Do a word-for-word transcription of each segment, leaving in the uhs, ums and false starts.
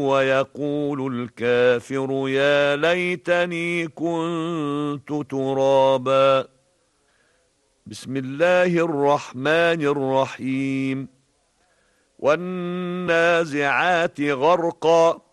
ويقول الكافر يا ليتني كنت ترابا. بسم الله الرحمن الرحيم. والنازعات غرقا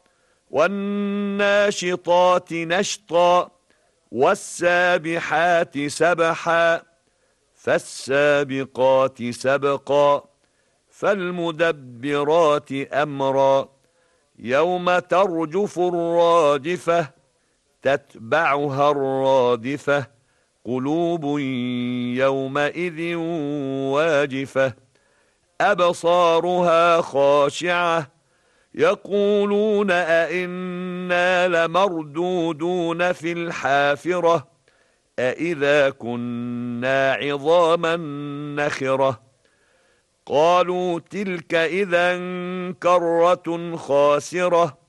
والناشطات نشطا والسابحات سبحا فالسابقات سبقا فالمدبرات أمرا يوم ترجف الراجفة تتبعها الرادفة قلوب يومئذ واجفة أبصارها خاشعة يقولون أئنا لمردودون في الحافرة أئذا كنا عظاما نخرة قالوا تلك إذا كرة خاسرة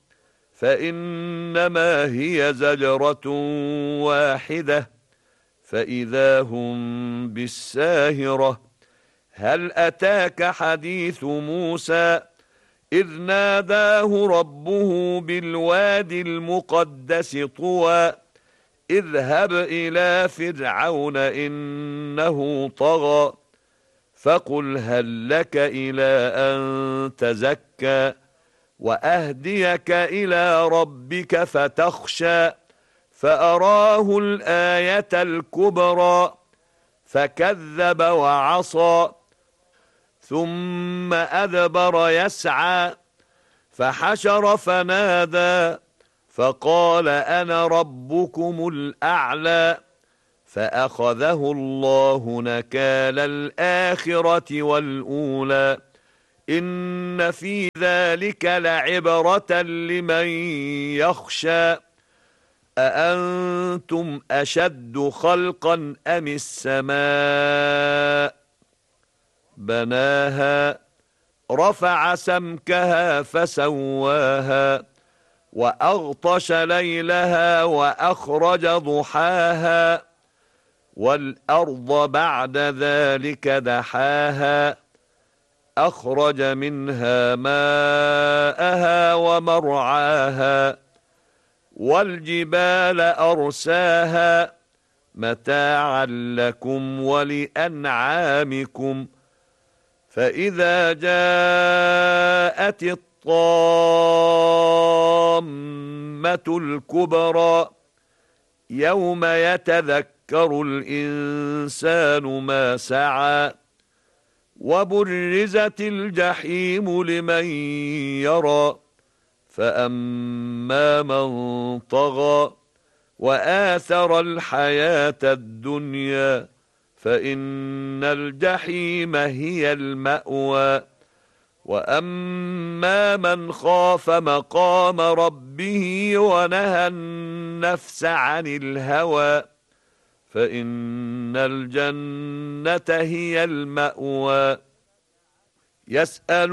فإنما هي زجرة واحدة فإذا هم بالساهرة. هل أتاك حديث موسى إذ ناداه ربه بالوادي المقدس طوى اذهب إلى فرعون إنه طغى فقل هل لك إلى أن تزكى وأهديك إلى ربك فتخشى فأراه الآية الكبرى فكذب وعصى ثم أدبر يسعى فحشر فنادى فقال أنا ربكم الأعلى فأخذه الله نكال الآخرة والأولى إن في ذلك لعبرة لمن يخشى أأنتم أشد خلقا أم السماء بناها رفع سمكها فسواها وأغطش ليلها وأخرج ضحاها والأرض بعد ذلك دحاها أخرج منها ماءها ومرعاها والجبال أرساها متاعا لكم ولأنعامكم فإذا جاءت الطامة الكبرى يوم يتذكر الإنسان ما سعى وبرزت الجحيم لمن يرى فأما من طغى وآثر الحياة الدنيا فإن الجحيم هي المأوى وأما من خاف مقام ربه ونهى النفس عن الهوى فإن الجنة هي المأوى. يسأل